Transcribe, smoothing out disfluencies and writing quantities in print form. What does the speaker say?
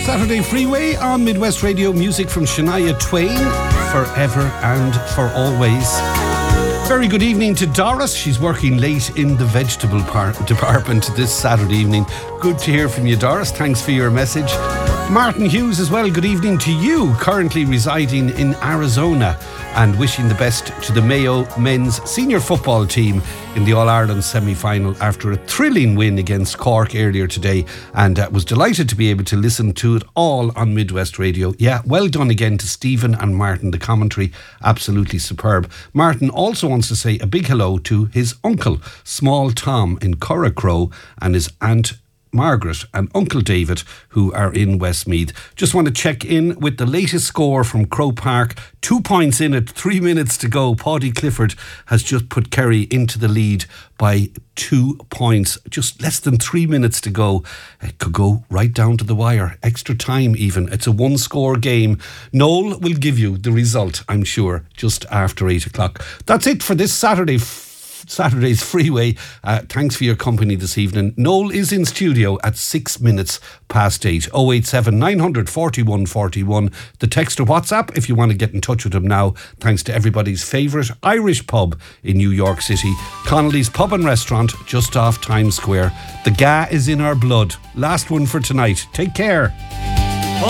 Saturday Freeway on Midwest Radio. Music from Shania Twain, Forever and For Always. Very good evening to Doris. She's working late in the vegetable department this Saturday evening. Good to hear from you, Doris. Thanks for your message. Martin Hughes as well, good evening to you, currently residing in Arizona, and wishing the best to the Mayo men's senior football team in the All-Ireland semi-final after a thrilling win against Cork earlier today, and was delighted to be able to listen to it all on Midwest Radio. Yeah, well done again to Stephen and Martin. The commentary, absolutely superb. Martin also wants to say a big hello to his uncle, Small Tom in Curracrow, and his aunt Margaret and Uncle David, who are in Westmeath. Just want to check in with the latest score from Croke Park. 2 points in it, 3 minutes to go. Paddy Clifford has just put Kerry into the lead by 2 points. Just less than 3 minutes to go. It could go right down to the wire. Extra time even. It's a one-score game. Noel will give you the result, I'm sure, just after 8 o'clock. That's it for this Saturday's Freeway. Thanks for your company this evening. Noel is in studio at 6 minutes past 8. 087 900 41 41. The text or WhatsApp if you want to get in touch with him now. Thanks to everybody's favourite Irish pub in New York City, Connolly's Pub and Restaurant, just off Times Square. The GA is in our blood. Last one for tonight. Take care.